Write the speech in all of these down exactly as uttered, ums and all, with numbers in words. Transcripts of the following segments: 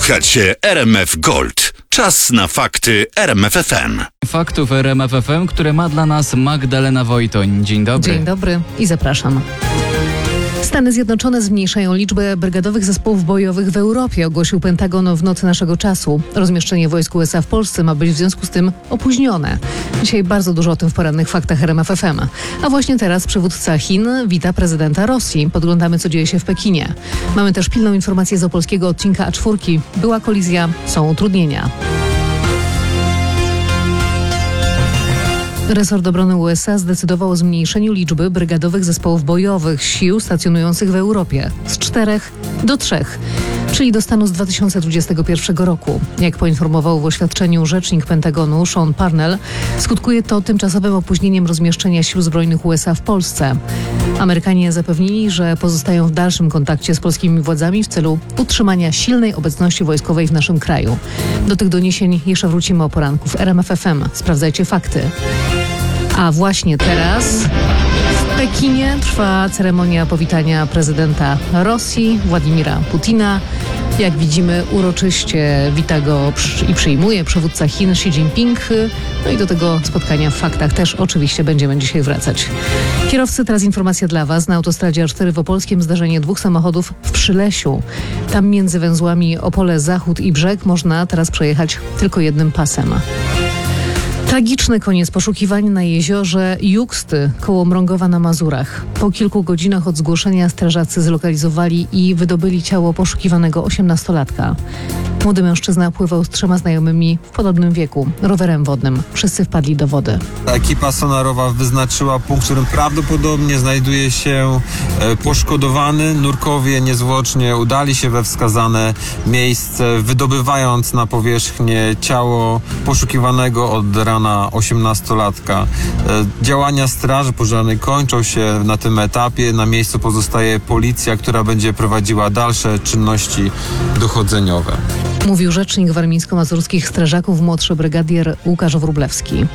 Słuchacie R M F Gold. Czas na fakty R M F F M. Faktów R M F F M, które ma dla nas Magdalena Wojtoń. Dzień dobry. Dzień dobry i zapraszam. Stany Zjednoczone zmniejszają liczbę brygadowych zespołów bojowych w Europie, ogłosił Pentagon w nocy naszego czasu. Rozmieszczenie wojsk U S A w Polsce ma być w związku z tym opóźnione. Dzisiaj bardzo dużo o tym w porannych faktach R M F F M. A właśnie teraz przywódca Chin wita prezydenta Rosji. Podglądamy, co dzieje się w Pekinie. Mamy też pilną informację z opolskiego odcinka A cztery. Była kolizja, są utrudnienia. Resort Obrony U S A zdecydował o zmniejszeniu liczby brygadowych zespołów bojowych sił stacjonujących w Europie z czterech do trzech, czyli do stanu z dwa tysiące dwudziestego pierwszego roku. Jak poinformował w oświadczeniu rzecznik Pentagonu Sean Parnell, skutkuje to tymczasowym opóźnieniem rozmieszczenia sił zbrojnych U S A w Polsce. Amerykanie zapewnili, że pozostają w dalszym kontakcie z polskimi władzami w celu utrzymania silnej obecności wojskowej w naszym kraju. Do tych doniesień jeszcze wrócimy o poranku w R M F F M. Sprawdzajcie fakty. A właśnie teraz w Pekinie trwa ceremonia powitania prezydenta Rosji, Władimira Putina. Jak widzimy, uroczyście wita go i przyjmuje przywódca Chin Xi Jinping. No i do tego spotkania w faktach też oczywiście będziemy dzisiaj wracać. Kierowcy, teraz informacja dla Was. Na autostradzie A cztery w Opolskiem zdarzenie dwóch samochodów w Przylesiu. Tam między węzłami Opole Zachód i Brzeg można teraz przejechać tylko jednym pasem. Tragiczny koniec poszukiwań na jeziorze Juksty koło Mrągowa na Mazurach. Po kilku godzinach od zgłoszenia strażacy zlokalizowali i wydobyli ciało poszukiwanego osiemnastolatka. Młody mężczyzna pływał z trzema znajomymi w podobnym wieku, rowerem wodnym. Wszyscy wpadli do wody. Ekipa sonarowa wyznaczyła punkt, w którym prawdopodobnie znajduje się poszkodowany. Nurkowie niezwłocznie udali się we wskazane miejsce, wydobywając na powierzchnię ciało poszukiwanego od rana osiemnastolatka. Działania straży pożarnej kończą się na tym etapie. Na miejscu pozostaje policja, która będzie prowadziła dalsze czynności dochodzeniowe. Mówił rzecznik warmińsko-mazurskich strażaków, młodszy brygadier Łukasz Wróblewski.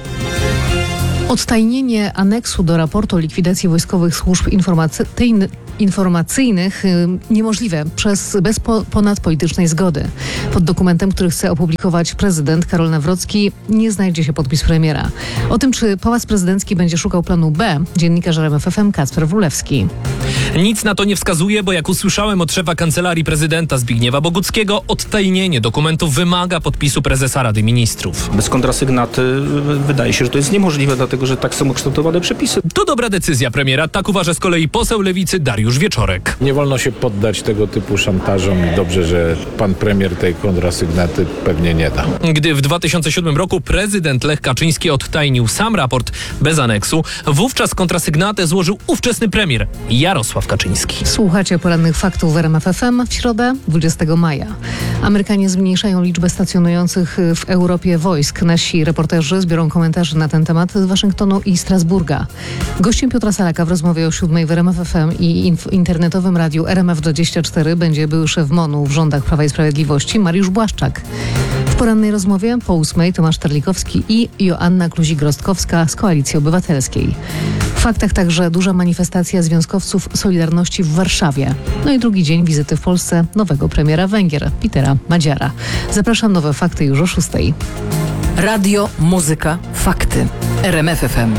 Odtajnienie aneksu do raportu o likwidacji wojskowych służb informacyjnych informacyjnych y, niemożliwe przez bez po, ponadpolitycznej zgody. Pod dokumentem, który chce opublikować prezydent Karol Nawrocki, nie znajdzie się podpis premiera. O tym, czy Pałac Prezydencki będzie szukał planu B, dziennikarz R M F F M Kacper Wrólewski. Nic na to nie wskazuje, bo jak usłyszałem od szefa Kancelarii Prezydenta Zbigniewa Boguckiego, odtajnienie dokumentów wymaga podpisu prezesa Rady Ministrów. Bez kontrasygnaty wydaje się, że to jest niemożliwe, dlatego że tak są kształtowane przepisy. To dobra decyzja premiera, tak uważa z kolei poseł Lewicy Dariusz Wieczorek. Nie wolno się poddać tego typu szantażom i dobrze, że pan premier tej kontrasygnaty pewnie nie da. Gdy w dwa tysiące siódmym roku prezydent Lech Kaczyński odtajnił sam raport bez aneksu, wówczas kontrasygnatę złożył ówczesny premier Jarosław Kaczyński. Słuchacie porannych faktów w R M F F M w środę dwudziestego maja. Amerykanie zmniejszają liczbę stacjonujących w Europie wojsk. Nasi reporterzy zbiorą komentarze na ten temat z Waszyngtonu i Strasburga. Gościem Piotra Salaka w rozmowie o siódmej w R M F F M i inf- internetowym radiu R M F dwadzieścia cztery będzie były szef M O N-u w rządach Prawa i Sprawiedliwości Mariusz Błaszczak. W porannej rozmowie po ósmej Tomasz Terlikowski i Joanna Kluzik-Rostkowska z Koalicji Obywatelskiej. W faktach także duża manifestacja związkowców Solidarności w Warszawie. No i drugi dzień wizyty w Polsce nowego premiera Węgier, Petera Madziara. Zapraszam, nowe fakty już o szóstej. Radio, muzyka, fakty. R M F F M.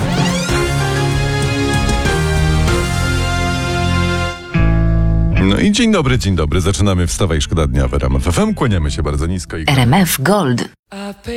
No i dzień dobry, dzień dobry. Zaczynamy Wstawaj, szkoda dnia w R M F F M. Kłaniamy się bardzo nisko. I... R M F Gold.